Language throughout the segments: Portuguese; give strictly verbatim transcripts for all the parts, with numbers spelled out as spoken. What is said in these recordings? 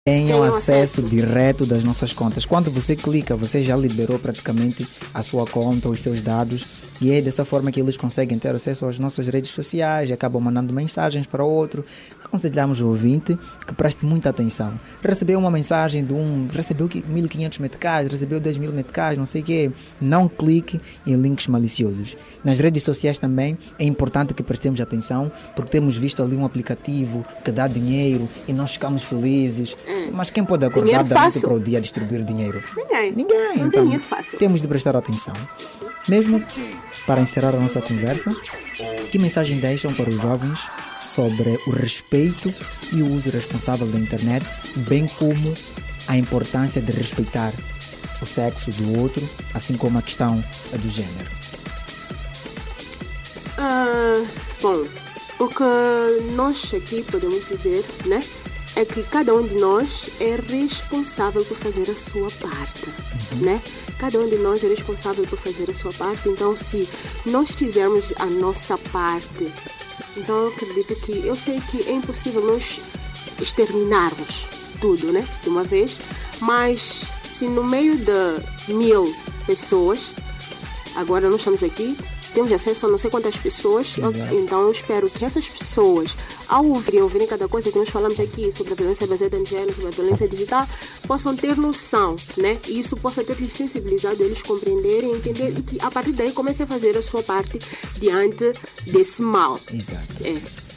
Tenham acesso direto das nossas contas. Quando você clica, você já liberou praticamente a sua conta, os seus dados, e é dessa forma que eles conseguem ter acesso às nossas redes sociais e acabam mandando mensagens para o outro. Aconselhamos o ouvinte que preste muita atenção. Recebeu uma mensagem de um, recebeu mil e quinhentos meticais, recebeu dez mil meticais, não sei o quê. Não clique em links maliciosos. Nas redes sociais também é importante que prestemos atenção, porque temos visto ali um aplicativo que dá dinheiro e nós ficamos felizes. Mas quem pode acordar da noite para o dia distribuir dinheiro? Ninguém. Ninguém. Não Então, tem dinheiro fácil. temos de prestar atenção. Mesmo para encerrar a nossa conversa, que mensagem deixam para os jovens sobre o respeito e o uso responsável da internet, bem como a importância de respeitar o sexo do outro, assim como a questão do género? Ah, bom, o que nós aqui podemos dizer, né, é que cada um de nós é responsável por fazer a sua parte, uhum. né? Cada um de nós é responsável por fazer a sua parte. Então, se nós fizermos a nossa parte, então eu acredito que, eu sei que é impossível nós exterminarmos tudo, né, de uma vez, mas se no meio de mil pessoas, agora nós estamos aqui, temos acesso a não sei quantas pessoas, eu, então eu espero que essas pessoas, ao ouvirem, ouvirem cada coisa que nós falamos aqui sobre a violência baseada no género, sobre a violência digital, possam ter noção, né? E isso possa ter lhes sensibilizado, eles compreenderem, entender e que a partir daí comecem a fazer a sua parte diante desse mal. Exato. É.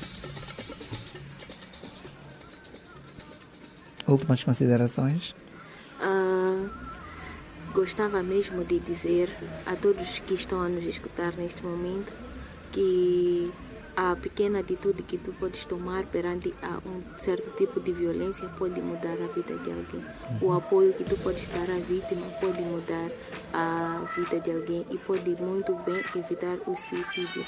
Últimas considerações? Uh, gostava mesmo de dizer a todos que estão a nos escutar neste momento que a pequena atitude que tu podes tomar perante a um certo tipo de violência pode mudar a vida de alguém. O apoio que tu podes dar à vítima pode mudar a vida de alguém e pode muito bem evitar o suicídio.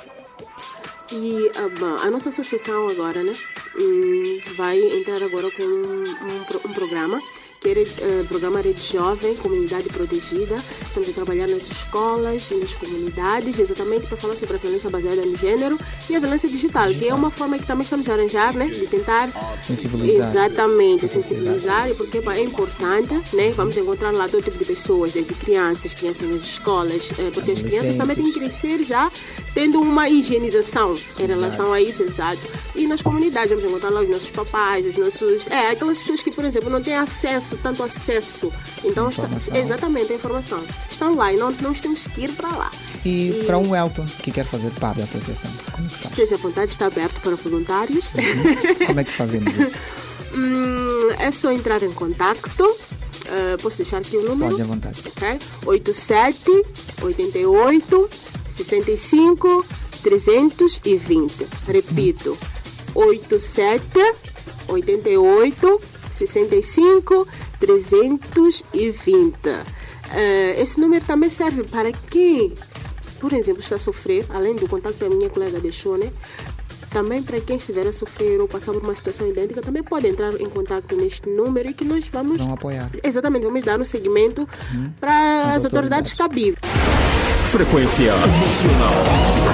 E a, a nossa associação agora, né, vai entrar agora com um, um, um programa que é uh, programa Rede Jovem, Comunidade Protegida. Estamos a trabalhar nas escolas e nas comunidades, exatamente para falar sobre a violência baseada no género e a violência digital, que é uma forma que também estamos a arranjar, né, de tentar sensibilizar. Exatamente, sensibilizar, e porque é importante, né, vamos encontrar lá todo tipo de pessoas, desde crianças, crianças nas escolas, eh, porque as crianças também têm que crescer já tendo uma higienização em relação a isso, exato. E nas comunidades vamos encontrar lá os nossos papais, os nossos... É, aquelas pessoas que, por exemplo, não têm acesso, tanto acesso. Então, está, exatamente, a informação. Estão lá e não, nós temos que ir para lá. E, e para um Elton que quer fazer parte da associação, como que faz? Esteja à vontade, está aberto para voluntários. Uhum. Como é que fazemos isso? hum, é só entrar em contacto. Uh, posso deixar aqui o número? Pode, à vontade. Ok? oito sete oito oito sessenta e cinco trezentos e vinte. Repito, oito sete oito oito sessenta e cinco trezentos e vinte. Uh, esse número também serve para quem, por exemplo, está a sofrer, além do contato que a minha colega deixou, né? Também para quem estiver a sofrer ou passar por uma situação idêntica, também pode entrar em contato neste número e que nós vamos... Vamos apoiar. Exatamente, vamos dar um seguimento hum, para as autoridades, autoridades cabíveis. Frequência emocional.